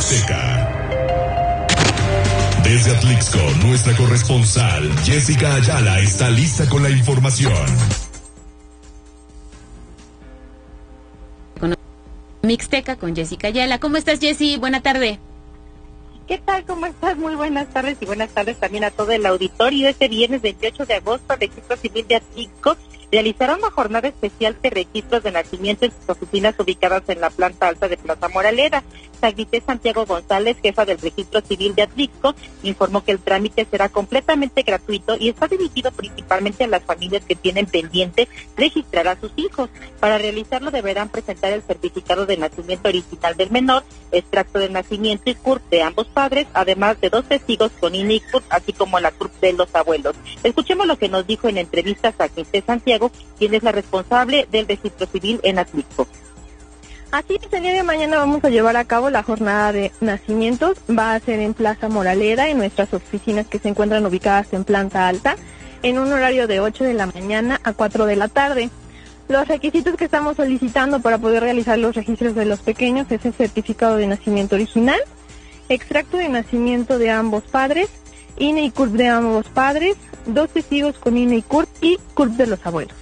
Mixteca. Desde Atlixco, nuestra corresponsal Jessica Ayala está lista con la información. Mixteca con Jessica Ayala. ¿Cómo estás, Jessy? Buena tarde. ¿Qué tal? ¿Cómo estás? Muy buenas tardes y buenas tardes también a todo el auditorio. Este viernes 28 de agosto, el Registro Civil de Atlixco realizará una jornada especial de registros de nacimiento en sus oficinas ubicadas en la planta alta de Plaza Moraleda. Sagrité Santiago González, jefa del Registro Civil de Atlixco, informó que el trámite será completamente gratuito y está dirigido principalmente a las familias que tienen pendiente registrar a sus hijos. Para realizarlo deberán presentar el certificado de nacimiento original del menor, extracto de nacimiento y CURP de ambos padres, además de 2 testigos con INE y CURP, así como la CURP de los abuelos. Escuchemos lo que nos dijo en entrevista a Sagrité Santiago, quien es la responsable del Registro Civil en Atlixco. Así es, el día de mañana vamos a llevar a cabo la jornada de nacimientos. Va a ser en Plaza Moraleda, en nuestras oficinas que se encuentran ubicadas en planta alta, en un horario de 8 de la mañana a 4 de la tarde. Los requisitos que estamos solicitando para poder realizar los registros de los pequeños es el certificado de nacimiento original, extracto de nacimiento de ambos padres, INE y CURP de ambos padres, 2 testigos con INE y CURP de los abuelos.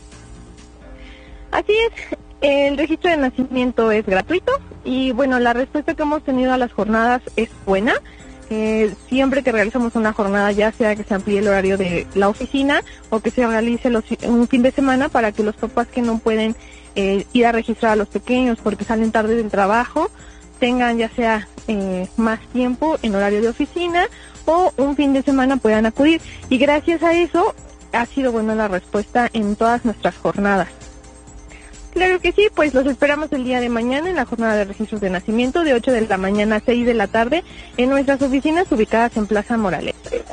Así es, el registro de nacimiento es gratuito y bueno, la respuesta que hemos tenido a las jornadas es buena. Siempre que realizamos una jornada, ya sea que se amplíe el horario de la oficina o que se realice un fin de semana para que los papás que no pueden ir a registrar a los pequeños porque salen tarde del trabajo, tengan ya sea más tiempo en horario de oficina o un fin de semana puedan acudir. Y gracias a eso ha sido buena la respuesta en todas nuestras jornadas. Claro que sí, pues los esperamos el día de mañana en la jornada de registros de nacimiento de 8 de la mañana a 6 de la tarde en nuestras oficinas ubicadas en Plaza Moraleda.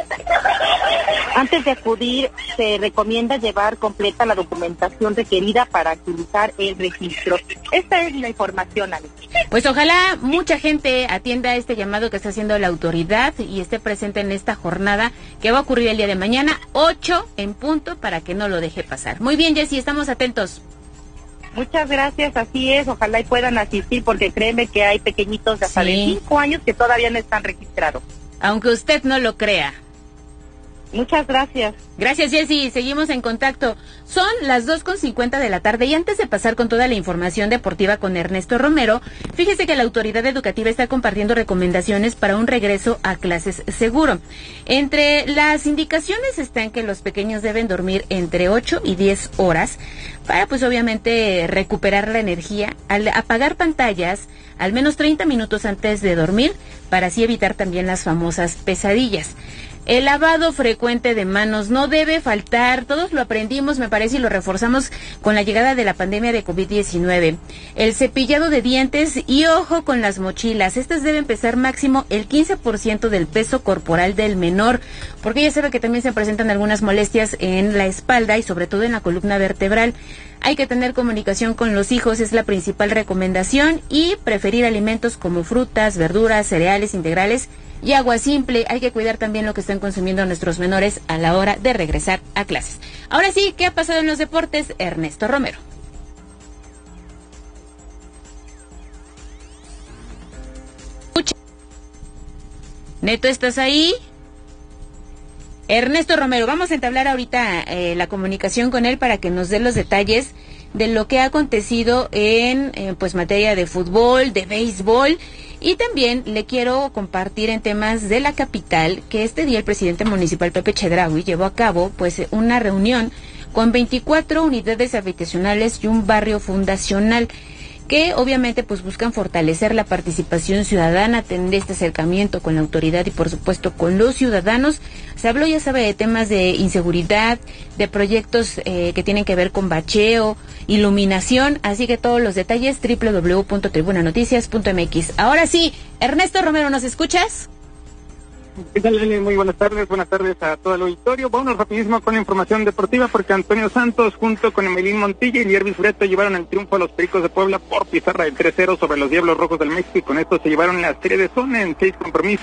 Antes de acudir, se recomienda llevar completa la documentación requerida para agilizar el registro. Esta es la información, Alex. Pues ojalá mucha gente atienda este llamado que está haciendo la autoridad y esté presente en esta jornada que va a ocurrir el día de mañana, 8 en punto, para que no lo deje pasar. Muy bien, Jessy, estamos atentos. Muchas gracias, así es, ojalá y puedan asistir porque créeme que hay pequeñitos de hasta de 5 años que todavía no están registrados. Aunque usted no lo crea. Muchas gracias. Gracias, Jessy. Seguimos en contacto. Son las 2:50 de la tarde y antes de pasar con toda la información deportiva con Ernesto Romero, fíjese que la autoridad educativa está compartiendo recomendaciones para un regreso a clases seguro. Entre las indicaciones están que los pequeños deben dormir entre 8 y 10 horas para, pues obviamente, recuperar la energía, al apagar pantallas al menos 30 minutos antes de dormir para así evitar también las famosas pesadillas. El lavado frecuente de manos no debe faltar, todos lo aprendimos, me parece, y lo reforzamos con la llegada de la pandemia de COVID-19. El cepillado de dientes y ojo con las mochilas, estas deben pesar máximo el 15% del peso corporal del menor, porque ya sabe que también se presentan algunas molestias en la espalda y sobre todo en la columna vertebral. Hay que tener comunicación con los hijos, es la principal recomendación, y preferir alimentos como frutas, verduras, cereales integrales y agua simple. Hay que cuidar también lo que están consumiendo nuestros menores a la hora de regresar a clases. Ahora sí, ¿qué ha pasado en los deportes? Ernesto Romero. Neto, ¿estás ahí? Ernesto Romero, vamos a entablar ahorita la comunicación con él para que nos dé los detalles de lo que ha acontecido en pues materia de fútbol, de béisbol. Y también le quiero compartir en temas de la capital que este día el presidente municipal Pepe Chedraui llevó a cabo pues una reunión con 24 unidades habitacionales y un barrio fundacional que obviamente pues buscan fortalecer la participación ciudadana, tener este acercamiento con la autoridad y por supuesto con los ciudadanos. Se habló, ya sabe, de temas de inseguridad, de proyectos que tienen que ver con bacheo, iluminación, así que todos los detalles www.tribunanoticias.mx. Ahora sí, Ernesto Romero, ¿nos escuchas? ¿Qué tal, Lili? Muy buenas tardes a todo el auditorio. Vámonos rapidísimo con la información deportiva porque Antonio Santos junto con Emelín Montilla y Yervis Fureto llevaron el triunfo a los Pericos de Puebla por pizarra del 3-0 sobre los Diablos Rojos del México y con esto se llevaron la serie de zona en 6 compromisos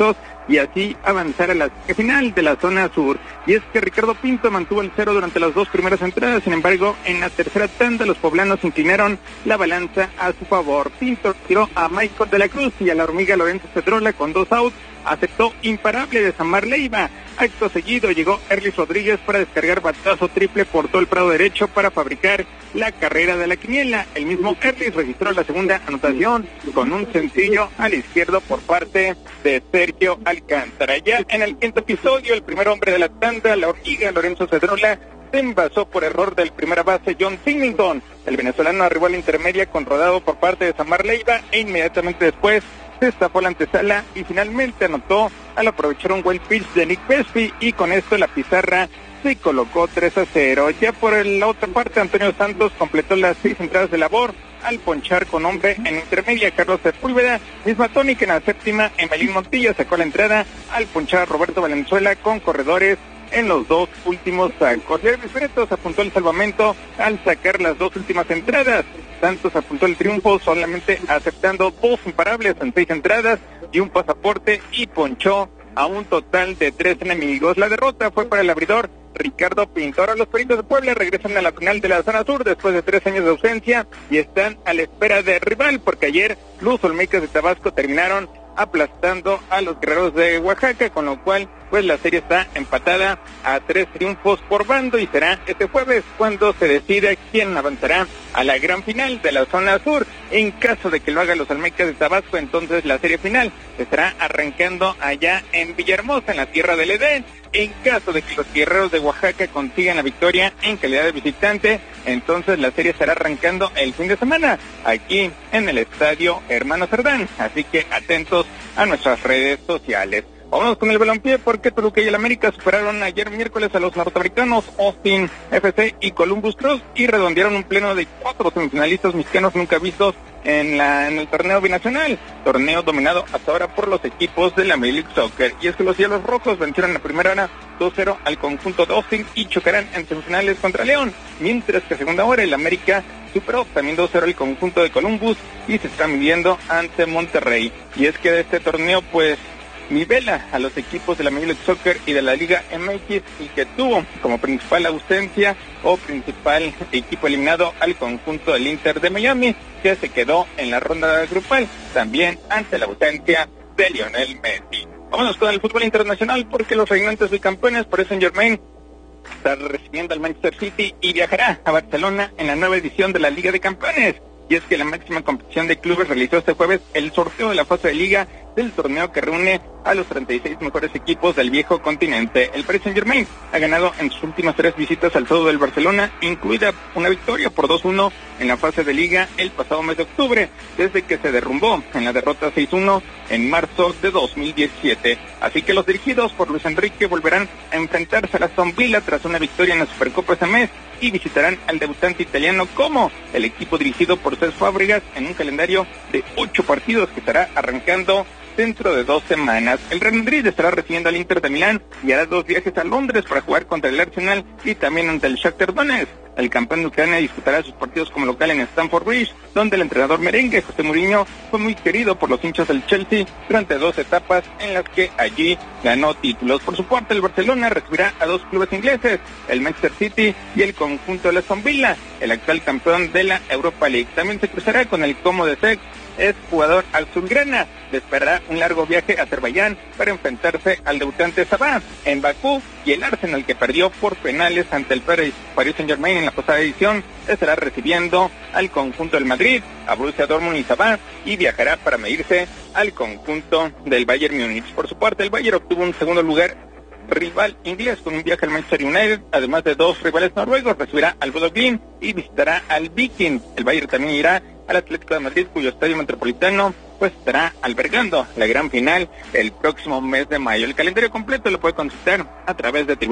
y así avanzar a la final de la zona sur. Y es que Ricardo Pinto mantuvo el 0 durante las 2 primeras entradas, sin embargo, en la tercera tanda los poblanos inclinaron la balanza a su favor. Pinto tiró a Michael de la Cruz y a la hormiga Lorenzo Cedrola con 2 outs, aceptó imparable de Samar Leiva. Acto seguido llegó Erlis Rodríguez para descargar batazo triple por todo el prado derecho para fabricar la carrera de la quiniela. El mismo Erlis registró la segunda anotación con un sencillo al izquierdo por parte de Sergio Alcántara. Ya en el quinto episodio, el primer hombre de la tanda, la hormiga Lorenzo Cedrola, se envasó por error del primera base John Singleton. El venezolano arribó a la intermedia con rodado por parte de Samar Leiva e inmediatamente después se estafó la antesala y finalmente anotó al aprovechar un buen pitch de Nick Pespi, y con esto la pizarra se colocó 3-0. Ya por la otra parte, Antonio Santos completó las 6 entradas de labor al ponchar con hombre en intermedia Carlos Sepúlveda. Misma tónica en la séptima, Emelín Montilla sacó la entrada al ponchar a Roberto Valenzuela con corredores en los 2 últimos sacos. Jervis Bretos apuntó el salvamento al sacar las 2 últimas entradas. Santos apuntó el triunfo solamente aceptando 2 imparables en 6 entradas y un pasaporte, y ponchó a un total de 3 enemigos. La derrota fue para el abridor Ricardo Pinto. Ahora los Peritos de Puebla regresan a la final de la zona sur después de 3 años de ausencia y están a la espera de rival, porque ayer los Olmecas de Tabasco terminaron aplastando a los Guerreros de Oaxaca, con lo cual pues la serie está empatada a 3 triunfos por bando, y será este jueves cuando se decida quién avanzará a la gran final de la zona sur. En caso de que lo hagan los Olmecas de Tabasco, entonces la serie final estará arrancando allá en Villahermosa, en la tierra del Edén. En caso de que los Guerreros de Oaxaca consigan la victoria en calidad de visitante, entonces la serie estará arrancando el fin de semana aquí en el Estadio Hermano Cerdán. Así que atentos a nuestras redes sociales. Vamos con el balompié, porque Toluca y el América superaron ayer miércoles a los norteamericanos Austin FC y Columbus Crew y redondearon un pleno de 4 semifinalistas mexicanos nunca vistos en el torneo binacional, torneo dominado hasta ahora por los equipos de la Major League Soccer. Y es que los Diablos Rojos vencieron en la primera hora 2-0 al conjunto de Austin y chocarán en semifinales contra León, mientras que a segunda hora el América superó también 2-0 el conjunto de Columbus y se está midiendo ante Monterrey. Y es que de este torneo pues nivela a los equipos de la Major League Soccer y de la Liga MX, y que tuvo como principal ausencia o principal equipo eliminado al conjunto del Inter de Miami, que se quedó en la ronda grupal, también ante la ausencia de Lionel Messi. Vámonos con el fútbol internacional, porque los reinantes bicampeones Paris Saint-Germain está recibiendo al Manchester City y viajará a Barcelona en la nueva edición de la Liga de Campeones. Y es que la máxima competición de clubes realizó este jueves el sorteo de la fase de liga del torneo que reúne a los 36 mejores equipos del viejo continente. El Paris Saint-Germain ha ganado en sus últimas 3 visitas al feudo del Barcelona, incluida una victoria por 2-1 en la fase de liga el pasado mes de octubre, desde que se derrumbó en la derrota 6-1 en marzo de 2017. Así que los dirigidos por Luis Enrique volverán a enfrentarse a la Aston Villa tras una victoria en la Supercopa ese mes, y visitarán al debutante italiano como el equipo dirigido por Cesc Fábregas en un calendario de 8 partidos que estará arrancando dentro de 2 semanas. El Real Madrid estará recibiendo al Inter de Milán y hará 2 viajes a Londres para jugar contra el Arsenal y también ante el Shakhtar Donetsk. El campeón de Ucrania disputará sus partidos como local en Stamford Bridge, donde el entrenador merengue José Mourinho fue muy querido por los hinchas del Chelsea durante 2 etapas en las que allí ganó títulos. Por su parte, el Barcelona recibirá a 2 clubes ingleses, el Manchester City y el conjunto de la Aston Villa, el actual campeón de la Europa League. También se cruzará con el Como de Cesc, es jugador azulgrana. Le esperará un largo viaje a Azerbaiyán para enfrentarse al debutante Sabah en Bakú, y el Arsenal, que perdió por penales ante el Paris Saint-Germain en la pasada edición, estará recibiendo al conjunto del Madrid, a Borussia Dortmund y Sabah, y viajará para medirse al conjunto del Bayern Múnich. Por su parte, el Bayern obtuvo un segundo lugar rival inglés con un viaje al Manchester United, además de 2 rivales noruegos. Recibirá al Bodo Glimt y visitará al Viking. El Bayern también irá al Atlético de Madrid, cuyo estadio metropolitano pues estará albergando la gran final el próximo mes de mayo. El calendario completo lo puede consultar a través de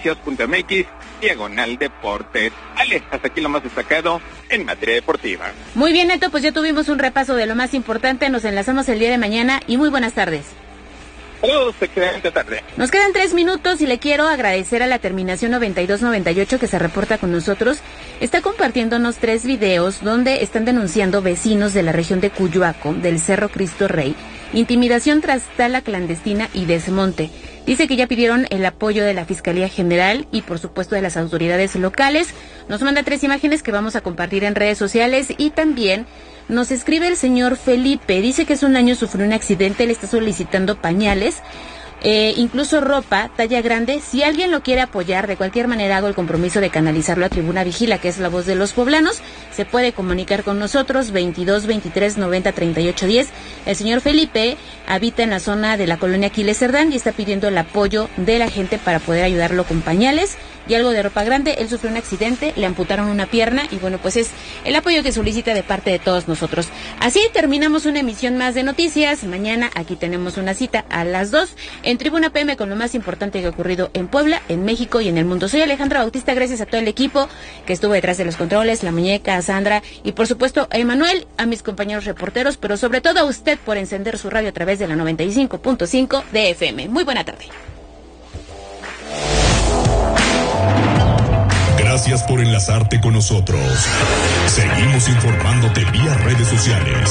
tribunanoticias.mx/deportes. Ale, hasta aquí lo más destacado en materia deportiva. Muy bien, Neto, pues ya tuvimos un repaso de lo más importante. Nos enlazamos el día de mañana y muy buenas tardes. Saludos, excelente tarde. Nos quedan 3 minutos y le quiero agradecer a la terminación 9298 que se reporta con nosotros. Está compartiéndonos 3 videos donde están denunciando vecinos de la región de Cuyoaco, del Cerro Cristo Rey, intimidación tras tala clandestina y desmonte. Dice que ya pidieron el apoyo de la Fiscalía General y por supuesto de las autoridades locales. Nos manda 3 imágenes que vamos a compartir en redes sociales y también nos escribe el señor Felipe. Dice que hace un año sufrió un accidente, le está solicitando pañales, incluso ropa, talla grande. Si alguien lo quiere apoyar, de cualquier manera hago el compromiso de canalizarlo a Tribuna Vigila, que es la voz de los poblanos. Se puede comunicar con nosotros, 22 23 90 38 10. El señor Felipe habita en la zona de la colonia Aquiles Cerdán y está pidiendo el apoyo de la gente para poder ayudarlo con pañales y algo de ropa grande. Él sufrió un accidente, le amputaron una pierna y bueno, pues es el apoyo que solicita de parte de todos nosotros. Así terminamos una emisión más de noticias. Mañana aquí tenemos una cita a las 2 en Tribuna PM con lo más importante que ha ocurrido en Puebla, en México y en el mundo. Soy Alejandra Bautista, gracias a todo el equipo que estuvo detrás de los controles, la muñeca, a Sandra y por supuesto a Emanuel, a mis compañeros reporteros, pero sobre todo a usted por encender su radio a través de la 95.5 de FM. Muy buena tarde. Gracias por enlazarte con nosotros. Seguimos informándote vía redes sociales.